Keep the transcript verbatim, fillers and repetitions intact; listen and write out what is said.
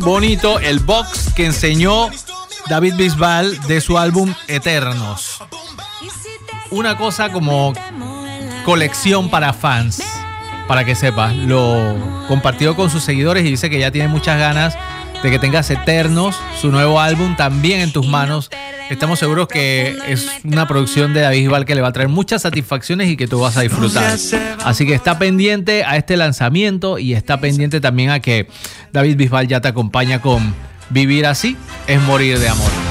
bonito el box que enseñó David Bisbal de su álbum Eternos. Una cosa como colección para fans, para que sepas. Lo compartió con sus seguidores y dice que ya tiene muchas ganas de que tengas Eternos, su nuevo álbum, también en tus manos. Estamos seguros que es una producción de David Bisbal que le va a traer muchas satisfacciones y que tú vas a disfrutar. Así que está pendiente a este lanzamiento y está pendiente también a que David Bisbal ya te acompaña con Vivir Así es Morir de Amor.